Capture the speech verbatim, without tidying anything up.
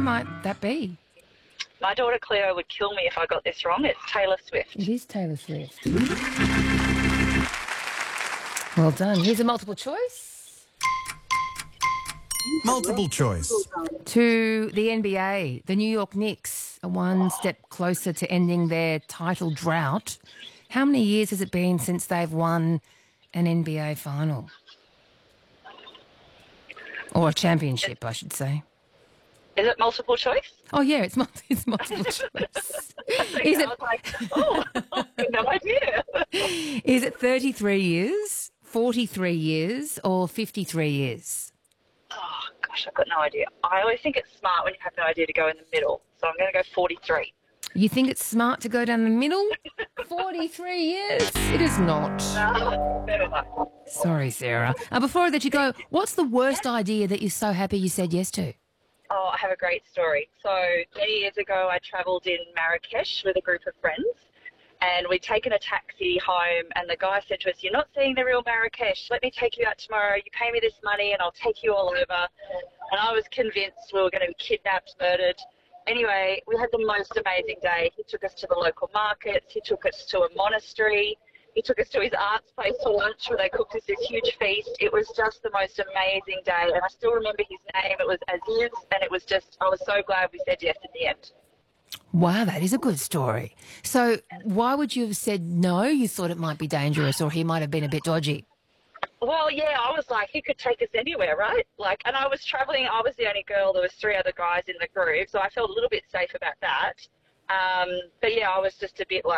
might that be? My daughter Cleo would kill me if I got this wrong. It's Taylor Swift. It is Taylor Swift. Well done. Here's a multiple choice. Multiple choice. To the N B A, the New York Knicks are one step closer to ending their title drought. How many years has it been since they've won an N B A final? Or a championship, I should say. Is it multiple choice? Oh, yeah, it's, multi- it's multiple choice. Is I it, was like, oh, no idea. is it thirty-three years, forty-three years, or fifty-three years? Oh, gosh, I've got no idea. I always think it's smart when you have no idea to go in the middle. So I'm going to go forty-three. You think it's smart to go down the middle? forty-three years? It is not. No, never mind. Sorry, Sarah. Uh, before I let you go, what's the worst idea that you're so happy you said yes to? Oh, I have a great story. So many years ago, I travelled in Marrakesh with a group of friends, and we'd taken a taxi home, and the guy said to us, "You're not seeing the real Marrakesh. Let me take you out tomorrow. You pay me this money, and I'll take you all over." And I was convinced we were going to be kidnapped, murdered. Anyway, we had the most amazing day. He took us to the local markets. He took us to a monastery. He took us to his aunt's place for lunch where they cooked us this huge feast. It was just the most amazing day. And I still remember his name. It was Aziz. And it was just, I was so glad we said yes in the end. Wow, that is a good story. So why would you have said no? You thought it might be dangerous or he might have been a bit dodgy. Well, yeah, I was like, he could take us anywhere, right? Like, and I was travelling. I was the only girl. There was three other guys in the group. So I felt a little bit safe about that. Um, but, yeah, I was just a bit like,